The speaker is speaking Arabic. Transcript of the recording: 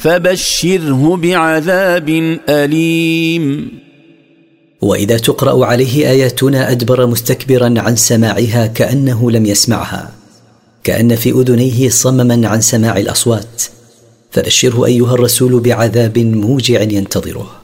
فبشره بعذاب أليم. وإذا تقرأ عليه آياتنا أدبر مستكبرا عن سماعها كأنه لم يسمعها، كأن في أذنيه صمما عن سماع الأصوات، فبشره أيها الرسول بعذاب موجع ينتظره.